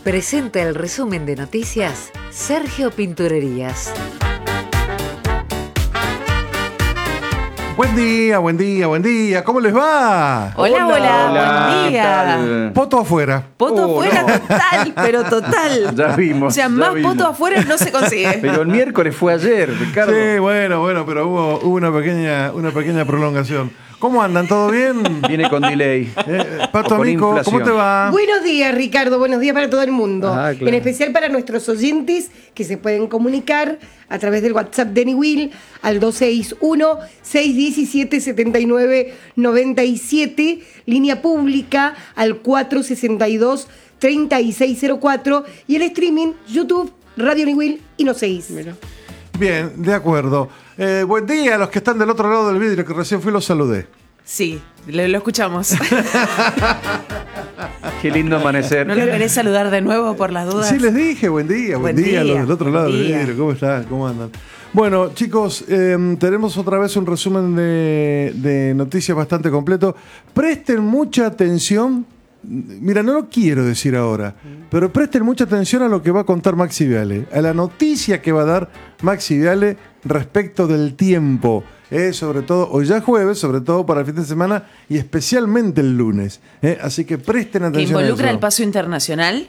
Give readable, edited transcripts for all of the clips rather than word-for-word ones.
Presenta el resumen de noticias Sergio Pinturerías. Buen día, buen día, buen día. ¿Cómo les va? Hola, buen día. Poto afuera. Poto afuera total, pero total. Ya vimos. O sea, más poto afuera no se consigue. Pero el miércoles fue ayer, Ricardo. Sí, bueno, pero hubo una pequeña prolongación. ¿Cómo andan? ¿Todo bien? Viene con delay. Pato O con Amico, inflación. ¿cómo te va? Buenos días, Ricardo. Buenos días para todo el mundo. Claro. En especial para nuestros oyentes que se pueden comunicar a través del WhatsApp de Niwil al 261-617-7997, línea pública al 462-3604 y el streaming YouTube, Radio Niwil y No 6. Bien, de acuerdo. Buen día a los que están del otro lado del vidrio, que recién fui y los saludé. Sí, lo escuchamos. Qué lindo amanecer. ¿No lo querés saludar de nuevo por las dudas? Sí, les dije, buen día a los del otro lado del vidrio. ¿Cómo están? ¿Cómo andan? Bueno, chicos, tenemos otra vez un resumen de noticias bastante completo. Presten mucha atención. Mira, no lo quiero decir ahora, pero presten mucha atención a lo que va a contar Maxi Viale, a la noticia que va a dar Maxi Viale respecto del tiempo. Sobre todo, hoy ya jueves, sobre todo para el fin de semana y especialmente el lunes. Así que presten ¿Que atención a eso. involucra el paso internacional?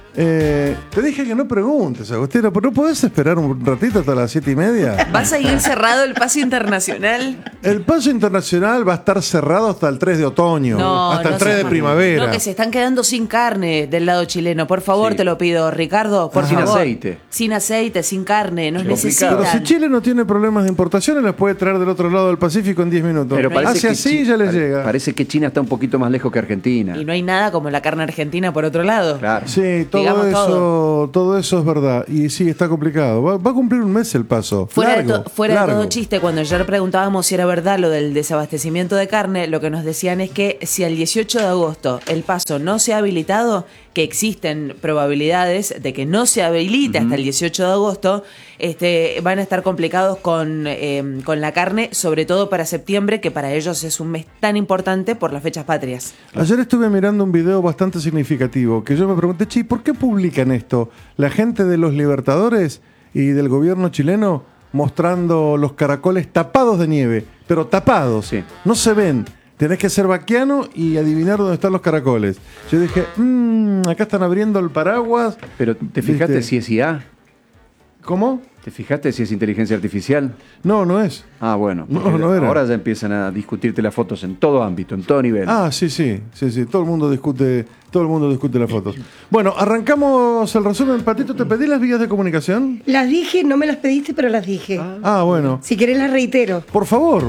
Te dije que no preguntes, Agostino, pero ¿no podés esperar un ratito hasta las 7:30? ¿Va a seguir cerrado el paso internacional? El paso internacional va a estar cerrado hasta el 3 de otoño, hasta el 3 de primavera. No, que se están quedando sin carne del lado chileno. Por favor, Sí. te lo pido, Ricardo, por Sin favor. aceite. Sin aceite, sin carne, nos Complicado. Pero si necesitan. Chile no tiene problemas de importaciones, las puede traer del otro lado del Pacífico en 10 minutos. Pero parece Hace que así ya les llega. Parece que China está un poquito más lejos que Argentina. Y no hay nada como la carne argentina por otro lado. Claro. Sí, Digamos todo eso es verdad. Y sí, está complicado. Va a cumplir un mes el paso. Fuera Largo. de todo chiste, cuando ayer preguntábamos si era verdad lo del desabastecimiento de carne, lo que nos decían es que si al 18 de agosto el paso no se ha habilitado, que existen probabilidades de que no se habilite hasta el 18 de agosto, van a estar complicados con la carne, sobre todo para septiembre, que para ellos es un mes tan importante por las fechas patrias. Ayer estuve mirando un video bastante significativo que yo me pregunté, ¿por qué publican esto? La gente de los Libertadores y del gobierno chileno mostrando los caracoles tapados de nieve, pero tapados, Sí. no se ven. Tenés que ser vaquiano y adivinar dónde están los caracoles. Yo dije, acá están abriendo el paraguas. Pero ¿te fijaste ¿Viste? si es IA? ¿Cómo? ¿Te fijaste si es inteligencia artificial? No es. Ah, bueno. No, porque no era. Ahora ya empiezan a discutirte las fotos en todo ámbito, en todo nivel. Sí. Todo el mundo discute las fotos. Bueno, arrancamos el resumen. Patito, ¿te pedí las vías de comunicación? Las dije, no me las pediste, pero las dije. Bueno. Si querés las reitero. Por favor.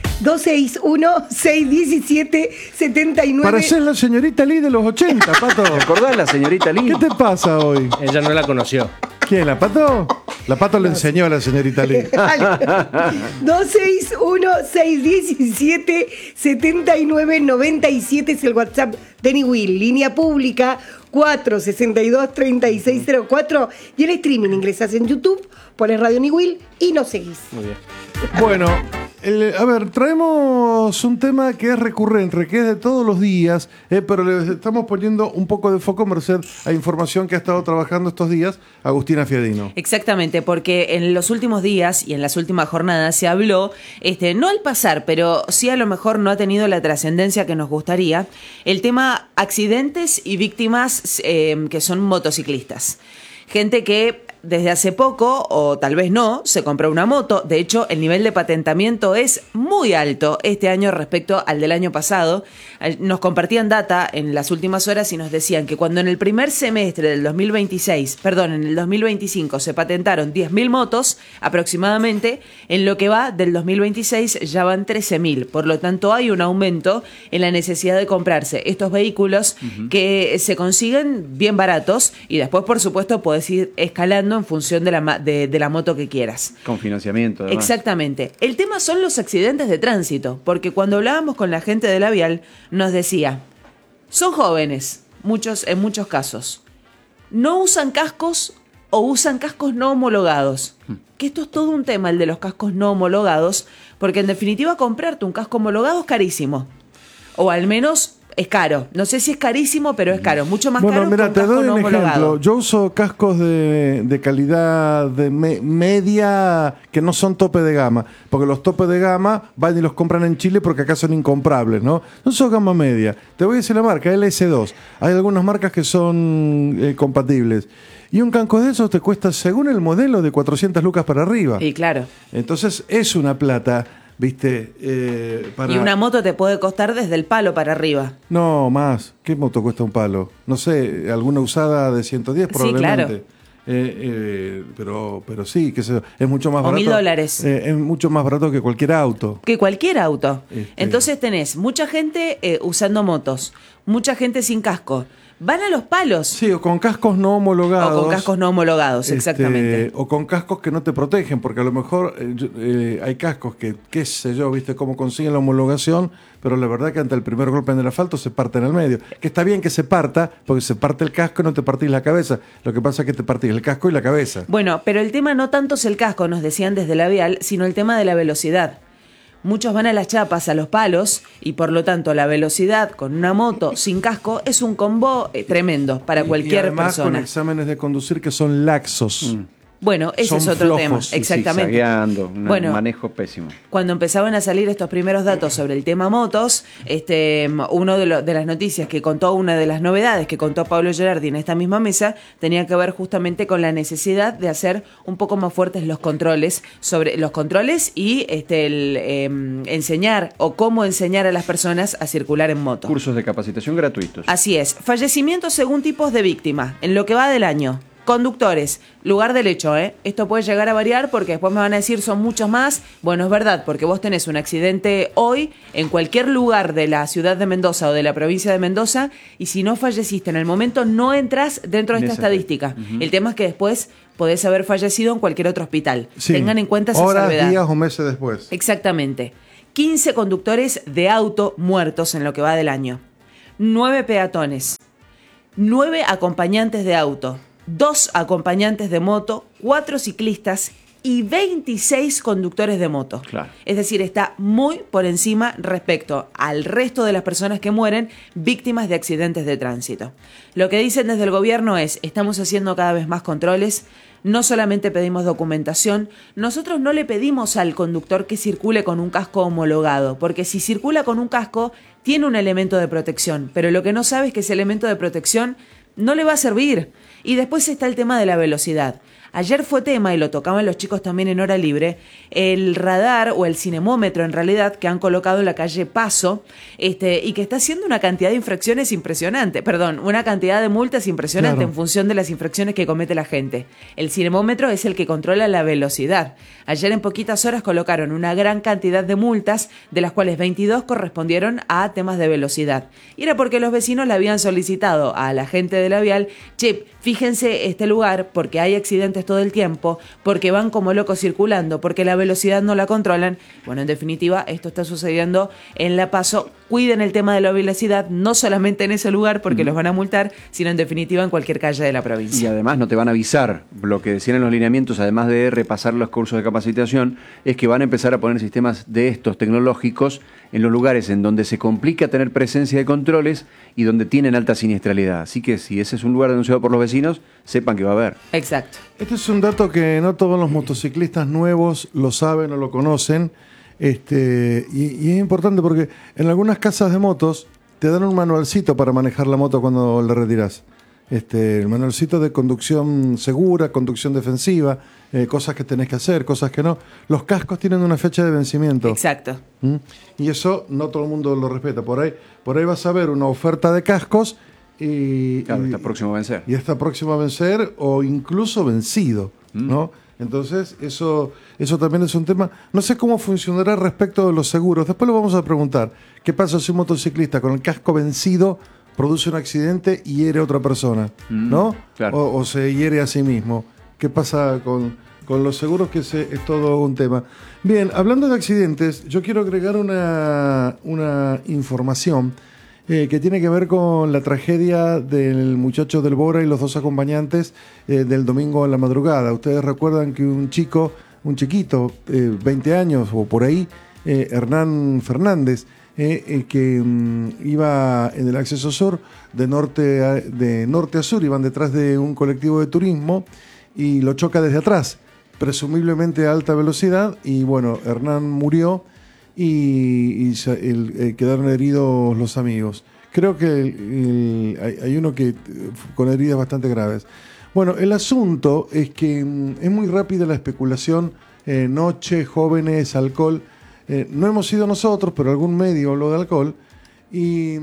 261-617-79. Parecés la señorita Lee de los 80, Pato. ¿Te acordás la señorita Lee? ¿Qué te pasa hoy? Ella no la conoció. ¿Quién, la Pato? La Pato le enseñó a la señorita Lee. 261-617-7997 es el WhatsApp de Niwil, línea pública 462-3604 y el streaming ingresas en YouTube, pones Radio Niwil y nos seguís. Muy bien. Bueno, traemos un tema que es recurrente, que es de todos los días, pero le estamos poniendo un poco de foco merced a información que ha estado trabajando estos días Agustina Fiadino. Exactamente, porque en los últimos días y en las últimas jornadas se habló, no al pasar, pero sí a lo mejor no ha tenido la trascendencia que nos gustaría, el tema accidentes y víctimas que son motociclistas. Gente que desde hace poco, o tal vez no, se compró una moto. De hecho, el nivel de patentamiento es muy alto este año respecto al del año pasado. Nos compartían data en las últimas horas y nos decían que cuando en el primer semestre del 2025 se patentaron 10.000 motos aproximadamente, en lo que va del 2026 ya van 13.000. Por lo tanto, hay un aumento en la necesidad de comprarse estos vehículos que se consiguen bien baratos y después, por supuesto, podés ir escalando en función de la moto que quieras. Con financiamiento, además. Exactamente. El tema son los accidentes de tránsito, porque cuando hablábamos con la gente de la Vial, nos decía, son jóvenes, en muchos casos, no usan cascos o usan cascos no homologados. Que esto es todo un tema, el de los cascos no homologados, porque en definitiva comprarte un casco homologado es carísimo. O al menos Es caro. No sé si es carísimo, pero es caro. Mucho más Bueno, caro mira, que un te casco doy no un homologado. ejemplo. Yo uso cascos de calidad de media que no son tope de gama, porque los topes de gama van y los compran en Chile porque acá son incomprables, ¿no? Yo uso gama media. Te voy a decir la marca, LS2. Hay algunas marcas que son compatibles. Y un casco de esos te cuesta, según el modelo, de 400 lucas para arriba. Y claro. Entonces es una plata, ¿viste? Y una moto te puede costar desde el palo para arriba. No, más. ¿Qué moto cuesta un palo? No sé, alguna usada de 110 Sí, probablemente. claro. Pero sí, que es mucho más O barato. $1.000. Es mucho más barato que cualquier auto. Que cualquier auto. Este. Entonces tenés mucha gente usando motos, mucha gente sin casco. Van a los palos. Sí, o con cascos no homologados. O con cascos no homologados, exactamente. O con cascos que no te protegen, porque a lo mejor hay cascos que, qué sé yo, viste cómo consiguen la homologación, pero la verdad que ante el primer golpe en el asfalto se parten al medio. Que está bien que se parta, porque se parte el casco y no te partís la cabeza. Lo que pasa es que te partís el casco y la cabeza. Bueno, pero el tema no tanto es el casco, nos decían desde la vial, sino el tema de la velocidad. Muchos van a las chapas, a los palos, y por lo tanto la velocidad con una moto sin casco es un combo tremendo para cualquier y además persona. con exámenes de conducir que son laxos. Bueno, ese Son es otro flojos, tema, sí, exactamente. Zigzagueando, un Bueno, manejo pésimo. cuando empezaban a salir estos primeros datos sobre el tema motos, uno de las noticias que contó, una de las novedades que contó Pablo Gerardi en esta misma mesa, tenía que ver justamente con la necesidad de hacer un poco más fuertes los controles y enseñar o cómo enseñar a las personas a circular en moto. Cursos de capacitación gratuitos. Así es, fallecimientos según tipos de víctima, en lo que va del año. Conductores, lugar del hecho, Esto puede llegar a variar porque después me van a decir son muchos más. Bueno, es verdad, porque vos tenés un accidente hoy en cualquier lugar de la ciudad de Mendoza o de la provincia de Mendoza y si no falleciste en el momento no entras dentro de esta estadística. El tema es que después podés haber fallecido en cualquier otro hospital. Sí. Tengan en cuenta esa horas, salvedad. días o meses después. Exactamente. 15 conductores de auto muertos en lo que va del año. 9 peatones. 9 acompañantes de auto. 2 acompañantes de moto, 4 ciclistas y 26 conductores de moto. Claro. Es decir, está muy por encima respecto al resto de las personas que mueren víctimas de accidentes de tránsito. Lo que dicen desde el gobierno es, estamos haciendo cada vez más controles, no solamente pedimos documentación, nosotros no le pedimos al conductor que circule con un casco homologado, porque si circula con un casco, tiene un elemento de protección, pero lo que no sabe es que ese elemento de protección no le va a servir. Y después está el tema de la velocidad. Ayer fue tema, y lo tocaban los chicos también en hora libre, el radar o el cinemómetro en realidad que han colocado en la calle Paso y que está haciendo una cantidad de infracciones impresionante, una cantidad de multas impresionante Claro. en función de las infracciones que comete la gente. El cinemómetro es el que controla la velocidad. Ayer en poquitas horas colocaron una gran cantidad de multas, de las cuales 22 correspondieron a temas de velocidad. Y era porque los vecinos le habían solicitado a la gente de la vial, che, fíjense este lugar porque hay accidentes todo el tiempo, porque van como locos circulando, porque la velocidad no la controlan. Bueno, en definitiva, esto está sucediendo en La Paso. Cuiden el tema de la velocidad, no solamente en ese lugar porque los van a multar, sino en definitiva en cualquier calle de la Y provincia. además no te van a avisar. Lo que decían en los lineamientos, además de repasar los cursos de capacitación, es que van a empezar a poner sistemas de estos tecnológicos en los lugares en donde se complica tener presencia de controles y donde tienen alta siniestralidad. Así que si ese es un lugar denunciado por los vecinos, sepan que va a haber. Exacto. Este es un dato que no todos los motociclistas nuevos lo saben o lo conocen. Y es importante porque en algunas casas de motos te dan un manualcito para manejar la moto cuando la retirás. El manualcito de conducción segura, conducción defensiva, cosas que tenés que hacer, cosas que no. Los cascos tienen una fecha de vencimiento. Exacto. ¿Mm? Y eso no todo el mundo lo respeta. Por ahí vas a ver una oferta de cascos y Claro, está próximo a vencer. y está próximo a vencer o incluso vencido, ¿no? Entonces, eso también es un tema. No sé cómo funcionará respecto de los seguros. Después lo vamos a preguntar. ¿Qué pasa si un motociclista con el casco vencido produce un accidente y hiere a otra persona? ¿No? Claro. O se hiere a sí mismo. ¿Qué pasa con los seguros? Que es todo un tema. Bien, hablando de accidentes, yo quiero agregar una información que tiene que ver con la tragedia del muchacho del Bora y los 2 acompañantes del domingo a la madrugada. Ustedes recuerdan que un chiquito, 20 años o por ahí, Hernán Fernández, que iba en el acceso sur de norte a sur, iban detrás de un colectivo de turismo y lo choca desde atrás, presumiblemente a alta velocidad, y bueno, Hernán murió y quedaron heridos los amigos. Creo que hay uno que con heridas bastante graves. Bueno, el asunto es que es muy rápida la especulación, noche, jóvenes, alcohol. No hemos sido nosotros, pero algún medio habló de alcohol. Y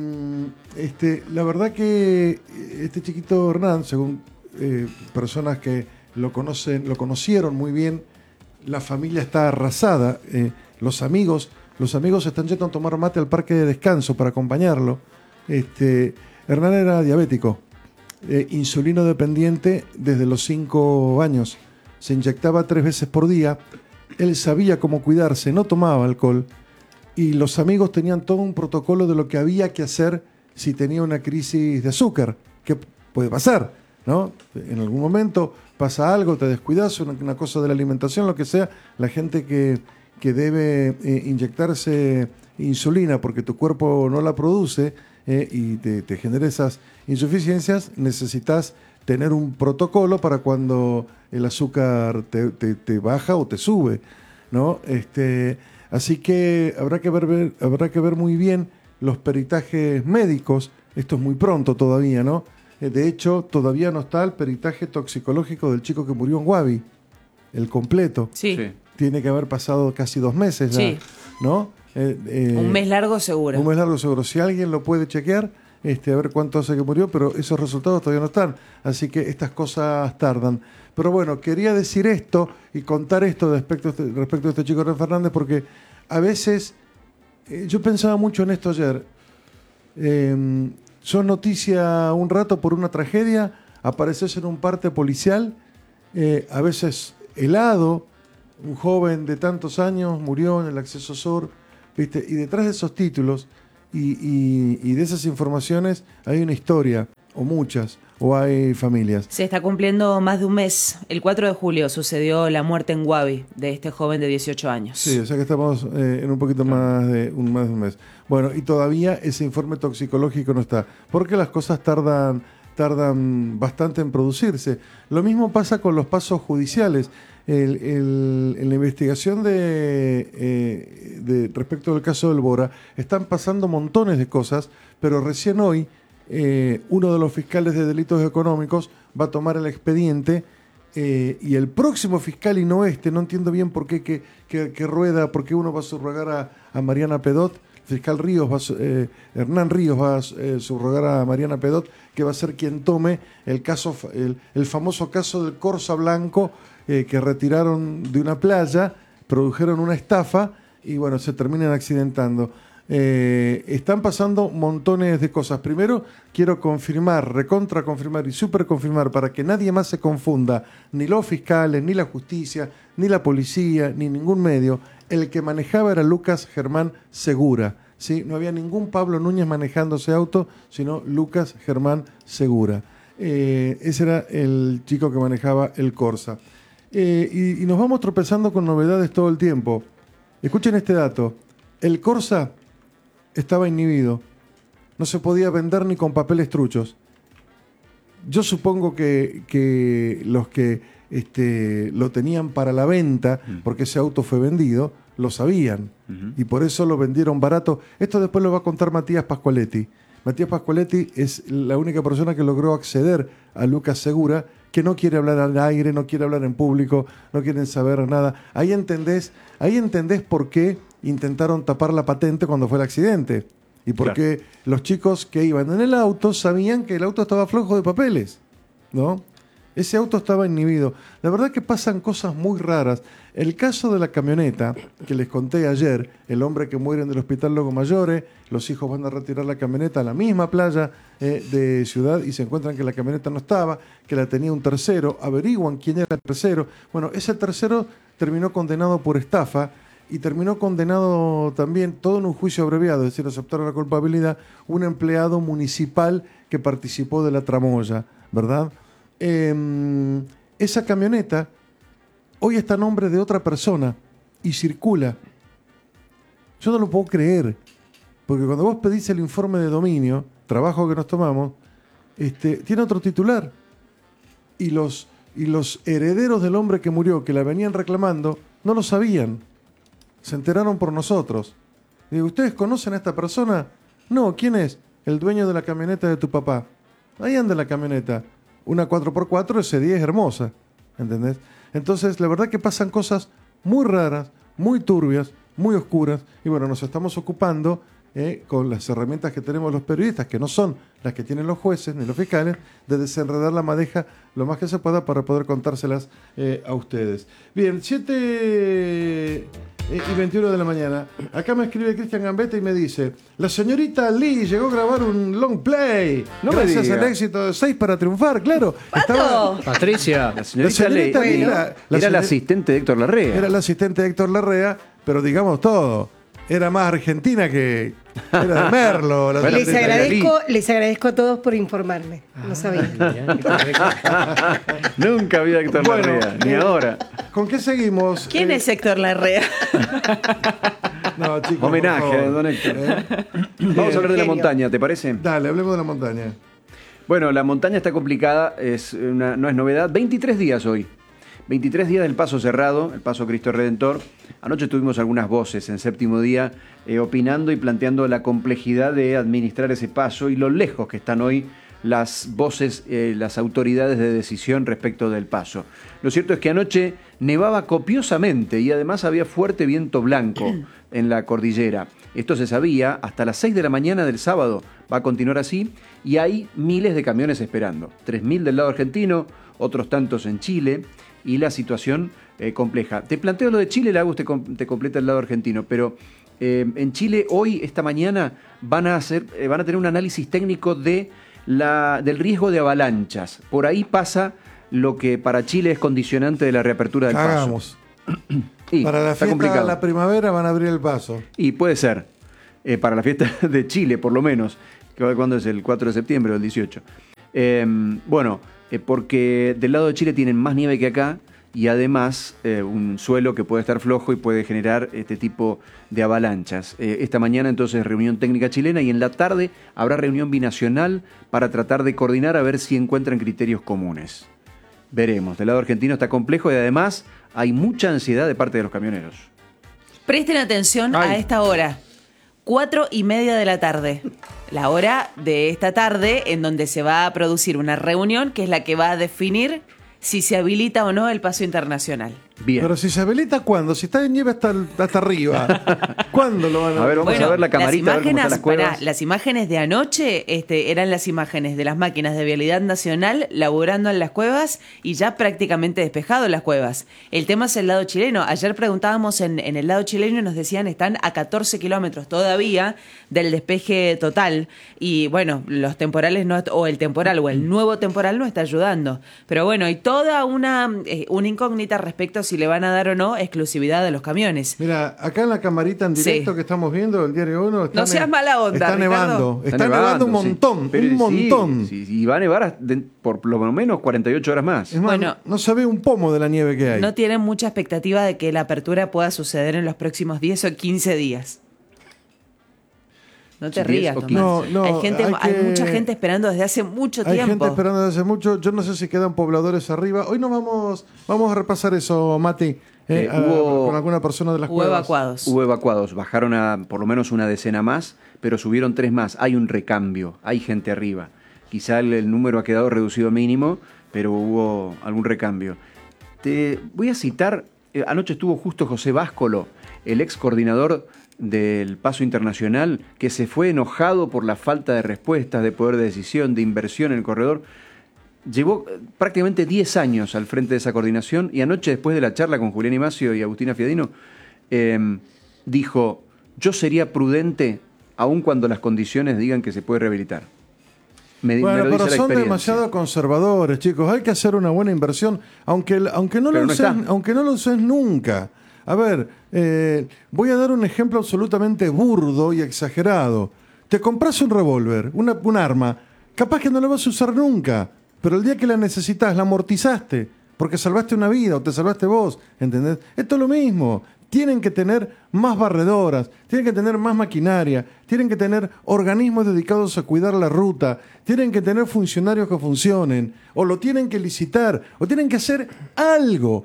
la verdad que este chiquito Hernán, según personas que lo conocieron muy bien, la familia está arrasada. Los amigos están yendo a tomar mate al parque de descanso para acompañarlo. Hernán era diabético, insulino dependiente desde los 5 años. Se inyectaba 3 veces por día. Él sabía cómo cuidarse, no tomaba alcohol. Y los amigos tenían todo un protocolo de lo que había que hacer si tenía una crisis de azúcar. ¿Qué puede pasar? ¿No? En algún momento pasa algo, te descuidas, una cosa de la alimentación, lo que sea. La gente que debe inyectarse insulina porque tu cuerpo no la produce y te genera esas insuficiencias, necesitas tener un protocolo para cuando el azúcar te baja o te sube, ¿no? Así que habrá que ver muy bien los peritajes médicos. Esto es muy pronto todavía, ¿no? De hecho, todavía no está el peritaje toxicológico del chico que murió en Guavi, el completo. Sí. Tiene que haber pasado casi 2 meses ya, sí. ¿no? Un mes largo seguro. Un mes largo seguro. Si alguien lo puede chequear, a ver cuánto hace que murió, pero esos resultados todavía no están. Así que estas cosas tardan. Pero bueno, quería decir esto y contar esto respecto a este chico Hernán Fernández, porque a veces, yo pensaba mucho en esto ayer. Sos noticia un rato por una tragedia, apareces en un parte policial, a veces helado, un joven de tantos años murió en el acceso sur, ¿viste? Y detrás de esos títulos y de esas informaciones hay una historia, o muchas, o hay familias. Se está cumpliendo más de un mes. El 4 de julio sucedió la muerte en Guavi de este joven de 18 años. Sí, o sea que estamos en un poquito más de un mes. Bueno, y todavía ese informe toxicológico no está, porque las cosas tardan bastante en producirse. Lo mismo pasa con los pasos judiciales. En la investigación de respecto del caso del Bora, están pasando montones de cosas, pero recién hoy uno de los fiscales de delitos económicos va a tomar el expediente y el próximo fiscal, y no no entiendo bien por qué que rueda, por qué uno va a subrogar a Mariana Pedot. El fiscal Hernán Ríos va a subrogar a Mariana Pedot, que va a ser quien tome el famoso caso del Corsa Blanco, que retiraron de una playa, produjeron una estafa y bueno, se terminan accidentando. Están pasando montones de cosas. Primero, quiero confirmar, recontra confirmar y super confirmar, para que nadie más se confunda, ni los fiscales, ni la justicia, ni la policía, ni ningún medio. El que manejaba era Lucas Germán Segura, ¿sí? No había ningún Pablo Núñez manejando ese auto, sino Lucas Germán Segura. Ese era el chico que manejaba el Corsa. Y nos vamos tropezando con novedades todo el tiempo. Escuchen este dato. El Corsa estaba inhibido. No se podía vender ni con papeles truchos. Yo supongo que los que lo tenían para la venta, porque ese auto fue vendido, lo sabían. Y por eso lo vendieron barato. Esto después lo va a contar Matías Pasqualetti. Matías Pasqualetti es la única persona que logró acceder a Lucas Segura, que no quiere hablar al aire, no quiere hablar en público, no quieren saber nada. Ahí entendés por qué intentaron tapar la patente cuando fue el accidente. Y por qué los chicos que iban en el auto sabían que el auto estaba flojo de papeles, ¿no? Ese auto estaba inhibido. La verdad que pasan cosas muy raras. El caso de la camioneta, que les conté ayer, el hombre que muere en el hospital Lago Mayores, los hijos van a retirar la camioneta a la misma playa de Ciudad y se encuentran que la camioneta no estaba, que la tenía un tercero, averiguan quién era el tercero. Bueno, ese tercero terminó condenado por estafa y terminó condenado también, todo en un juicio abreviado, es decir, aceptaron la culpabilidad, un empleado municipal que participó de la tramoya, ¿verdad? Esa camioneta hoy está a nombre de otra persona y circula. Yo no lo puedo creer. Porque cuando vos pedís el informe de dominio, trabajo que nos tomamos, tiene otro titular. Y los herederos del hombre que murió, que la venían reclamando, no lo sabían. Se enteraron por nosotros. Digo, ¿ustedes conocen a esta persona? No, ¿quién es? El dueño de la camioneta de tu papá. Ahí anda la camioneta. Una 4x4 S10 hermosa. ¿Entendés? Entonces, la verdad que pasan cosas muy raras, muy turbias, muy oscuras. Y bueno, nos estamos ocupando con las herramientas que tenemos los periodistas, que no son las que tienen los jueces ni los fiscales, de desenredar la madeja lo más que se pueda para poder contárselas a ustedes. Bien, 7:21 de la mañana. Acá me escribe Cristian Gambetta y me dice: la señorita Lee llegó a grabar un long play. No gracias me diga. al éxito de 6 para triunfar, claro. Estaba, Patricia. La señorita Lee era la señor- asistente de Héctor Larrea. era la asistente de Héctor Larrea, pero digamos todo. Era más argentina que... Era de Merlo. La Bueno, señorita Lee. Les agradezco a todos por informarme. No sabía. Nunca vi a Héctor Bueno, Larrea, ni ahora. ¿Con qué seguimos? ¿Quién es Héctor Larrea? No, chicos, por Homenaje favor. a don Héctor. Vamos a hablar de la Genio. montaña, ¿te parece? Dale, hablemos de la montaña. Bueno, la montaña está complicada, no es novedad. 23 días hoy. 23 días del paso cerrado, el paso Cristo Redentor. Anoche tuvimos algunas voces en séptimo día opinando y planteando la complejidad de administrar ese paso y lo lejos que están hoy las voces, las autoridades de decisión respecto del paso. Lo cierto es que anoche nevaba copiosamente y además había fuerte viento blanco en la cordillera. Esto se sabía hasta las 6 de la mañana del sábado. Va a continuar así y hay miles de camiones esperando. 3.000 del lado argentino, otros tantos en Chile y la situación compleja. Te planteo lo de Chile, Lagos te completa el lado argentino, pero en Chile hoy, esta mañana, van a tener un análisis técnico del riesgo de avalanchas. Por ahí pasa lo que para Chile es condicionante de la reapertura del paso. Cagamos. Y Para la está fiesta complicado. de la primavera van a abrir el paso. Y puede ser, para la fiesta de Chile, por lo menos, ¿cuándo es? ¿El 4 de septiembre o el 18? Porque del lado de Chile tienen más nieve que acá y además un suelo que puede estar flojo y puede generar este tipo de avalanchas. Esta mañana entonces reunión técnica chilena y en la tarde habrá reunión binacional para tratar de coordinar a ver si encuentran criterios comunes. Veremos, del lado argentino está complejo y además hay mucha ansiedad de parte de los camioneros. Presten atención a esta hora. 4:30 de la tarde. La hora de esta tarde en donde se va a producir una reunión que es la que va a definir si se habilita o no el paso internacional. Bien. Pero si se habilita, ¿cuándo? Si está en nieve hasta arriba. ¿Cuándo lo van a A ver, vamos a ver la camarita, a ver cómo están las cuevas. Las imágenes de anoche eran las imágenes de las máquinas de Vialidad Nacional laburando en las cuevas y ya prácticamente despejado las cuevas. El tema es el lado chileno. Ayer preguntábamos en el lado chileno y nos decían están a 14 kilómetros todavía del despeje total. Y bueno, los temporales o el nuevo temporal no está ayudando. Pero bueno, hay toda una incógnita respecto a si le van a dar o no exclusividad a los camiones. Mira, acá en la camarita en directo Sí. que estamos viendo, el diario 1... No seas mala onda, Está Ricardo. nevando. Está nevando un montón, sí. Pero un montón. Sí, y va a nevar por lo menos 48 horas más. Es más, Bueno. no se ve un pomo de la nieve que hay. No tienen mucha expectativa de que la apertura pueda suceder en los próximos 10 o 15 días. No te 10 rías, o Tomás. 15. No, Hay que- mucha gente esperando desde hace mucho Hay tiempo. gente esperando desde hace mucho. Yo no sé si quedan pobladores arriba. Hoy nos vamos a repasar eso, Mati, con alguna persona de las Hubo cuevas. evacuados. Hubo evacuados, bajaron a por lo menos una decena más, pero subieron 3 más. Hay un recambio, hay gente arriba. Quizá el número ha quedado reducido mínimo, pero hubo algún recambio. Te voy a citar, anoche estuvo justo José Báscolo, el ex coordinador del Paso Internacional, que se fue enojado por la falta de respuestas, de poder de decisión, de inversión en el corredor. Llevó prácticamente 10 años al frente de esa coordinación y anoche, después de la charla con Julián Imacio y Agustina Fiadino, dijo, yo sería prudente aun cuando las condiciones digan que se puede rehabilitar. Me Bueno, lo dice pero la son experiencia. demasiado conservadores, chicos. Hay que hacer una buena inversión, aunque no Pero lo no uses, está. aunque no lo uses nunca. A ver, voy a dar un ejemplo absolutamente burdo y exagerado. Te compras un revólver, un arma, capaz que no la vas a usar nunca, pero el día que la necesitas, la amortizaste, porque salvaste una vida o te salvaste vos, ¿entendés? Esto es lo mismo. tienen que tener más barredoras, tienen que tener más maquinaria, tienen que tener organismos dedicados a cuidar la ruta, tienen que tener funcionarios que funcionen, o lo tienen que licitar, o tienen que hacer algo.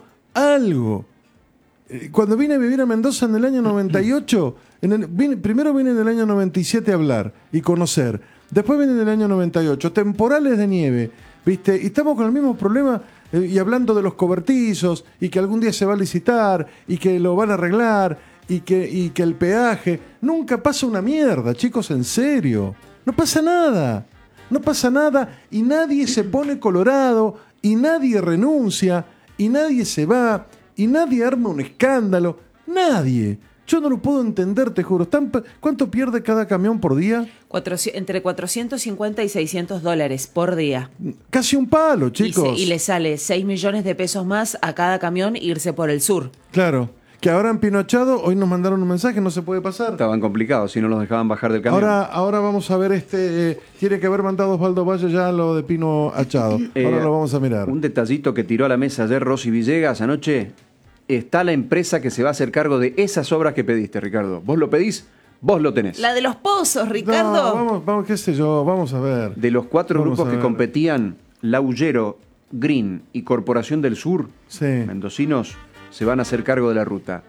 Cuando vine a vivir a Mendoza en el año 98, primero vine en el año 97 a hablar y conocer, después vine en el año 98, temporales de nieve, ¿viste? Y estamos con el mismo problema. Y hablando de los cobertizos, y que algún día se va a licitar, y que lo van a arreglar, y que el peaje. Nunca pasa una mierda, chicos, en serio. No pasa nada. No pasa nada, y nadie se pone colorado, y nadie renuncia, y nadie se va, y nadie arma un escándalo. Nadie. Yo no lo puedo entender, te juro. ¿Cuánto pierde cada camión por día? Entre 450 y $600 por día. Casi un palo, chicos. Y le sale 6 millones de pesos más a cada camión irse por el sur. Claro. Que ahora han pinochado, hoy nos mandaron un mensaje, no se puede pasar. Estaban complicados, si no los dejaban bajar del camión. Ahora vamos a ver tiene que haber mandado Osvaldo Valle ya lo de Pino Achado. Ahora lo vamos a mirar. Un detallito que tiró a la mesa ayer Rosy Villegas anoche. Está la empresa que se va a hacer cargo de esas obras que pediste, Ricardo. Vos lo pedís, vos lo tenés. La de los pozos, Ricardo. No, vamos, qué sé yo, vamos a ver. De los 4 grupos que competían, Laullero, Green y Corporación del Sur, sí, mendocinos, se van a hacer cargo de la ruta.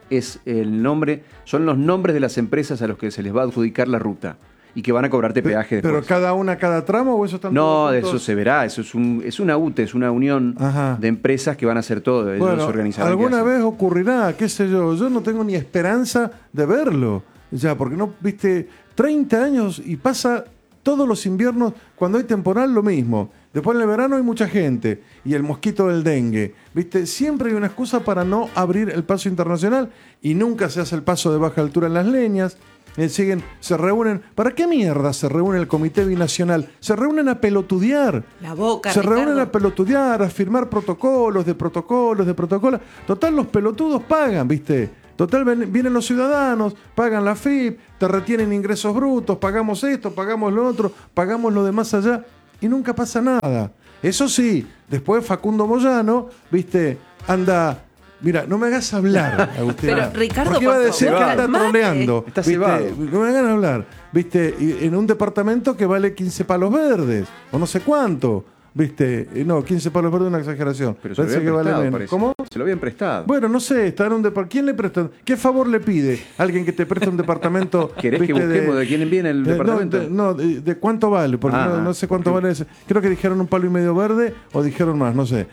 Son los nombres de las empresas a los que se les va a adjudicar la ruta y que van a cobrarte peaje después. ¿Pero cada una, cada tramo o eso están No, todos de juntos? eso se verá. Eso es una UTE, es una unión de empresas que van a hacer todo. Ellos Bueno, organizarán alguna vez ocurrirá, qué sé yo no tengo ni esperanza de verlo. Ya, porque no, viste, 30 años y pasa todos los inviernos, cuando hay temporal, lo mismo. Después en el verano hay mucha gente y el mosquito del dengue. ¿Viste? Siempre hay una excusa para no abrir el paso internacional y nunca se hace el paso de baja altura en Las Leñas. Se reúnen. ¿Para qué mierda se reúne el Comité Binacional? Se reúnen a pelotudear. La boca, Se Ricardo. reúnen a pelotudear, a firmar protocolos. Total, los pelotudos pagan, ¿viste? Total, vienen los ciudadanos, pagan la FIP, te retienen ingresos brutos, pagamos esto, pagamos lo otro, pagamos lo de más allá y nunca pasa nada. Eso sí, después Facundo Moyano, ¿viste? Anda... Mira, no me hagas hablar, Agustín. Pero, Ricardo, porque iba a por decir favor, que anda calmate. troleando. Está ¿viste? cebado. No me hagan hablar. ¿Viste? En un departamento que vale 15 palos verdes, o no sé cuánto. ¿Viste? No, 15 palos verdes es una exageración. Pero se lo Parece habían que vale prestado, menos. parece. ¿Cómo? Se lo habían prestado. Bueno, no sé, está en un departamento. ¿Quién le presta? ¿Qué favor le pide alguien que te preste un departamento? ¿Querés que busquemos de quién viene el departamento? De cuánto vale, porque no sé cuánto vale ese. Creo que dijeron un palo y medio verde o dijeron más, no sé.